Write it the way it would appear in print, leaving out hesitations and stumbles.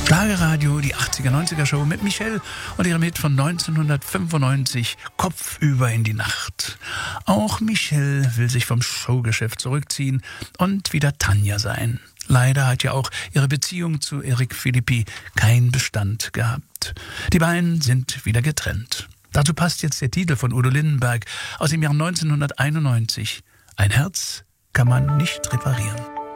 Schlagerradio, die 80er, 90er Show mit Michelle und ihrem Hit von 1995, Kopfüber in die Nacht. Auch Michelle will sich vom Showgeschäft zurückziehen und wieder Tanja sein. Leider hat ja auch ihre Beziehung zu Eric Philippi keinen Bestand gehabt. Die beiden sind wieder getrennt. Dazu passt jetzt der Titel von Udo Lindenberg aus dem Jahr 1991. Ein Herz kann man nicht reparieren.